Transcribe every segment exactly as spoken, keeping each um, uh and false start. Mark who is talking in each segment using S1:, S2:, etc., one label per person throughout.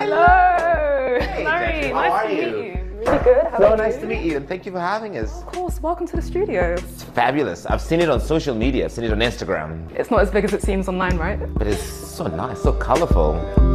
S1: Hello!
S2: Hey,
S1: Larry,
S2: Jackie, how
S1: nice
S2: are
S1: to
S2: you?
S1: meet you. Really good, how
S2: So
S1: are
S2: nice
S1: you?
S2: to meet you, and thank you for having us.
S1: Of course, welcome to the studio.
S2: It's fabulous. I've seen it on social media. I've seen it on Instagram.
S1: It's not as big as it seems online, right?
S2: But it's so nice, so colorful.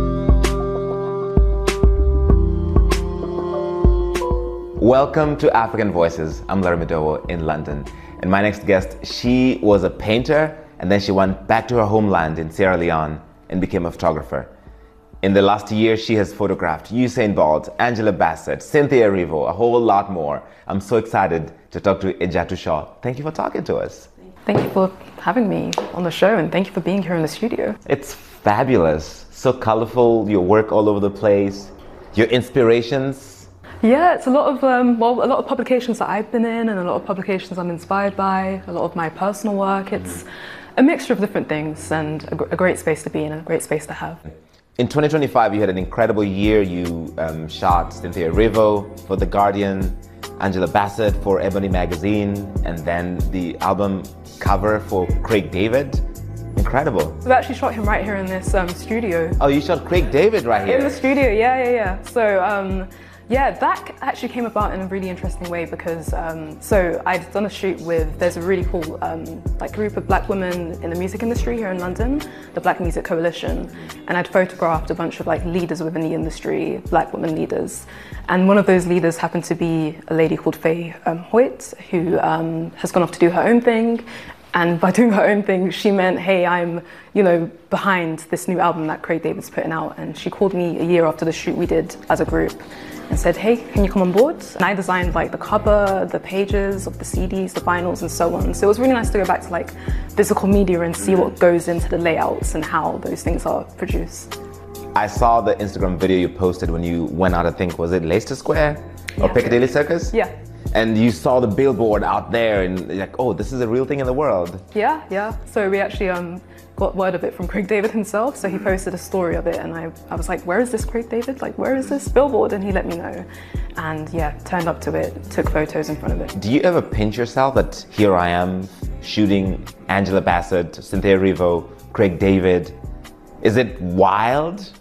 S2: Welcome to African Voices. I'm Larry Madowo in London. And my next guest, she was a painter, and then she went back to her homeland in Sierra Leone and became a photographer. In the last year, she has photographed Usain Bolt, Angela Bassett, Cynthia Erivo, a whole lot more. I'm so excited to talk to Ejatu Shaw. Thank you for talking to us.
S1: Thank you for having me on the show, and thank you for being here in the studio.
S2: It's fabulous, so colorful, your work all over the place, your inspirations.
S1: Yeah, it's a lot of, um, well, a lot of publications that I've been in and a lot of publications I'm inspired by, a lot of my personal work. It's a mixture of different things and a, gr a great space to be in, a great space to have.
S2: In twenty twenty-five, you had an incredible year. You um, shot Cynthia Erivo for The Guardian, Angela Bassett for Ebony Magazine, and then the album cover for Craig David. Incredible.
S1: We've actually shot him right here in this um, studio.
S2: Oh, you shot Craig David right here?
S1: In the studio, yeah, yeah, yeah. So, um, yeah, that actually came about in a really interesting way because, um, so I'd done a shoot with, there's a really cool um, like group of black women in the music industry here in London, the Black Music Coalition, and I'd photographed a bunch of like leaders within the industry, black women leaders. And one of those leaders happened to be a lady called Faye um, Hoyt, who um, has gone off to do her own thing. And by doing her own thing, she meant, hey, I'm, you know, behind this new album that Craig David's putting out. And she called me a year after the shoot we did as a group and said, hey, can you come on board? And I designed like the cover, the pages of the C Ds, the vinyls and so on. So it was really nice to go back to like physical media and see what goes into the layouts and how those things are produced.
S2: I saw the Instagram video you posted when you went out, I think, was it Leicester Square or
S1: Yeah.
S2: Piccadilly Circus?
S1: Yeah.
S2: And you saw the billboard out there and you're like, oh, this is a real thing in the world.
S1: Yeah, yeah. So we actually um, got word of it from Craig David himself. So he posted a story of it and I, I was like, where is this Craig David? Like, where is this billboard? And he let me know. And yeah, turned up to it, took photos in front of it.
S2: Do you ever pinch yourself that here I am shooting Angela Bassett, Cynthia Erivo, Craig David? Is it wild?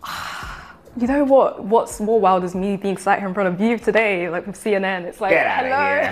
S1: You know what? What's more wild is me being sat here in front of you today, like with C N N. It's like,
S2: Get out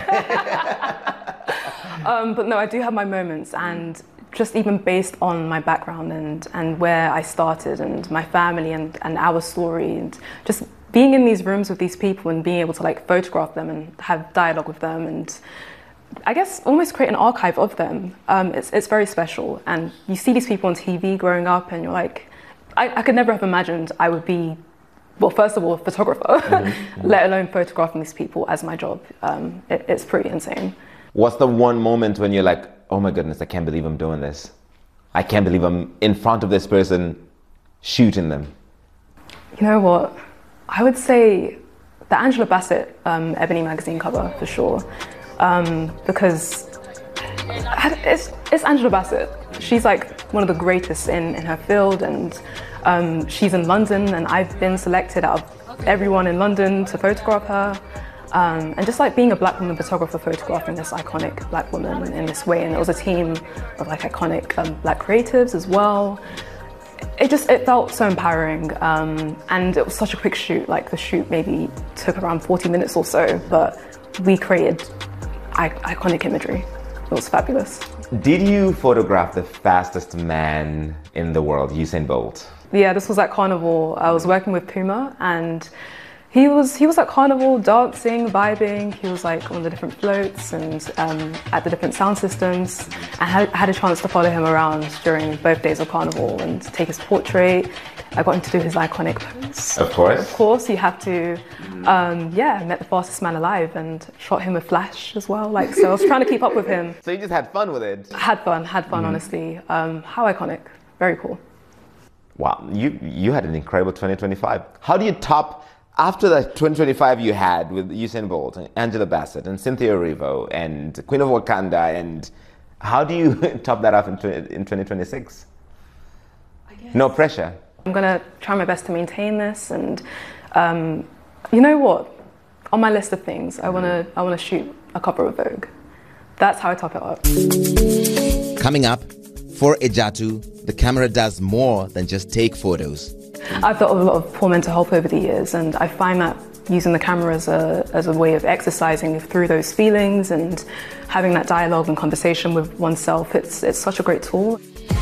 S1: hello.
S2: of here.
S1: um, but no, I do have my moments, and just even based on my background and and where I started and my family and and our story, and just being in these rooms with these people and being able to like photograph them and have dialogue with them and I guess almost create an archive of them. Um, it's it's very special, and you see these people on T V growing up, and you're like, I, I could never have imagined I would be. Well, first of all, a photographer, mm-hmm. let alone photographing these people as my job. Um, it, it's pretty insane.
S2: What's the one moment when you're like, oh my goodness, I can't believe I'm doing this. I can't believe I'm in front of this person shooting them.
S1: You know what? I would say the Angela Bassett um, Ebony Magazine cover for sure. Um, because it's, it's Angela Bassett. She's like one of the greatest in, in her field, and um, she's in London, and I've been selected out of everyone in London to photograph her. Um, and just like being a black woman photographer photographing this iconic black woman in this way, and it was a team of like iconic um, black creatives as well. It just, it felt so empowering, um, and it was such a quick shoot. Like the shoot maybe took around forty minutes or so, but we created iconic imagery. It was fabulous.
S2: Did you photograph the fastest man in the world, Usain Bolt?
S1: Yeah, this was at Carnival. I was working with Puma, and he was he was at Carnival dancing, vibing. He was like on the different floats and um, at the different sound systems. I had, had a chance to follow him around during both days of Carnival and take his portrait. I got him to do his iconic pose.
S2: Of course.
S1: Of course, you have to. Um, yeah, I met the fastest man alive and shot him with flash as well. Like, so I was trying to keep up with him.
S2: So you just had fun with it?
S1: Had fun, had fun, mm-hmm. honestly. Um, how iconic, very cool.
S2: Wow, you, you had an incredible twenty twenty-five. How do you top, after the twenty twenty-five you had with Usain Bolt and Angela Bassett and Cynthia Erivo and Queen of Wakanda, and how do you top that up in, in twenty twenty-six?
S1: I guess.
S2: No pressure.
S1: I'm gonna try my best to maintain this, and um, you know what? On my list of things, I wanna I wanna shoot a cover of Vogue. That's how I top it up.
S3: Coming up, for Ejatu, the camera does more than just take photos.
S1: I've dealt with a lot of poor mental health over the years, and I find that using the camera as a, as a way of exercising through those feelings and having that dialogue and conversation with oneself, it's, it's such a great tool.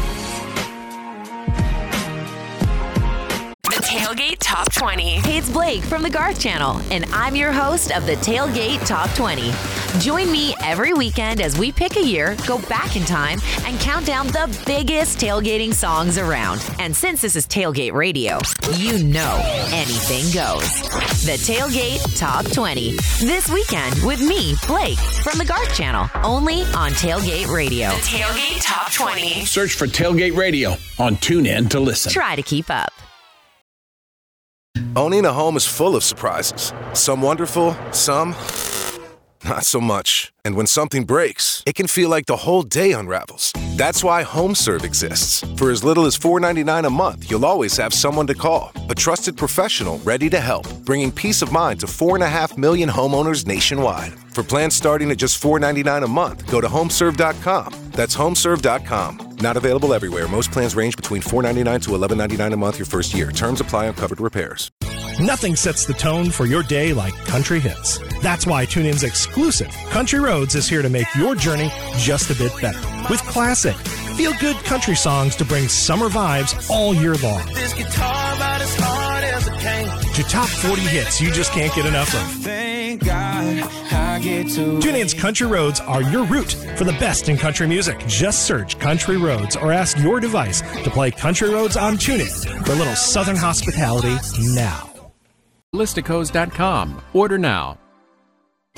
S3: Tailgate Top twenty. Hey, it's Blake from the Garth Channel, and I'm your host of the Tailgate Top twenty. Join me every weekend as we pick a year, go back in time, and count down the biggest tailgating songs around. And since this is Tailgate Radio, you know anything goes. The Tailgate Top twenty. This weekend with me, Blake, from the Garth Channel, only on Tailgate Radio. The Tailgate Top twenty.
S4: Search for Tailgate Radio on TuneIn to listen.
S3: Try to keep up.
S5: Owning a home is full of surprises. Some wonderful, some not so much. And when something breaks, it can feel like the whole day unravels. That's why HomeServe exists. For as little as four dollars and ninety-nine cents a month, you'll always have someone to call. A trusted professional ready to help, bringing peace of mind to four point five million homeowners nationwide. For plans starting at just four dollars and ninety-nine cents a month, go to homeserve dot com. That's homeserve dot com. Not available everywhere. Most plans range between four dollars and ninety-nine cents to eleven dollars and ninety-nine cents a month your first year. Terms apply on covered repairs.
S6: Nothing sets the tone for your day like country hits. That's why TuneIn's exclusive Country Roads is here to make your journey just a bit better. With classic, feel-good country songs to bring summer vibes all year long.
S7: This guitar about as hard as it came.
S6: To top forty hits you just can't get enough of.
S7: Thank God I get to
S6: TuneIn's Country Roads are your route for the best in country music. Just search Country Roads or ask your device to play Country Roads on TuneIn for a little southern hospitality now.
S8: Listicos dot com. Order now.